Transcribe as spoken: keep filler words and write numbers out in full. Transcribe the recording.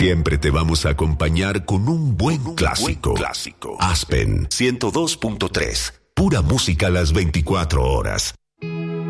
Siempre te vamos a acompañar con un buen un clásico. Buen clásico. Aspen ciento dos punto tres. Pura música a las veinticuatro horas.